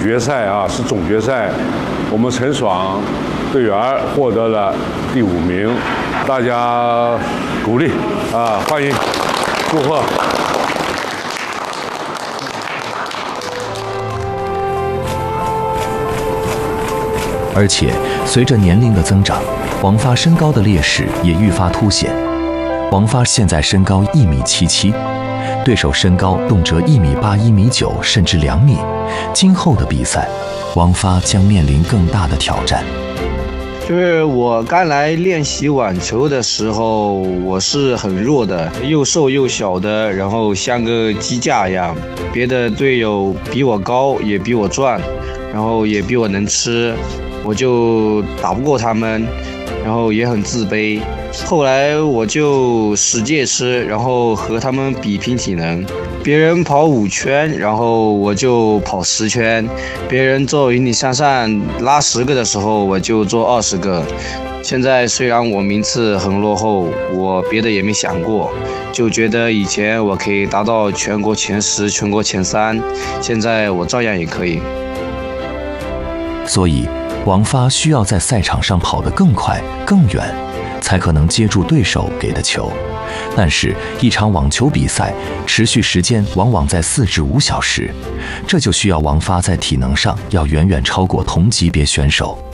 决赛啊，是总决赛，我们陈爽队员获得了第5名，大家鼓励啊，欢迎，祝贺。 而且随着年龄的增长，王发身高的劣势也愈发凸显。王发现在身高1.77米，对手身高动辄1.8米、1.9米，甚至2米。今后的比赛，王发将面临更大的挑战。 就是我刚来练习网球的时候，我是很弱的，又瘦又小的，然后像个鸡架一样。别的队友比我高，也比我壮，然后也比我能吃，我就打不过他们，然后也很自卑。后来我就使劲吃，然后和他们比拼体能。别人跑5圈，然后我就跑10圈；别人做引体向上拉10个的时候，我就做20个。现在虽然我名次很落后，我别的也没想过，就觉得以前我可以达到全国前10、全国前3，现在我照样也可以。 所以，王发需要在赛场上跑得更快、更远，才可能接住对手给的球。但是，一场网球比赛持续时间往往在4至5小时，这就需要王发在体能上要远远超过同级别选手。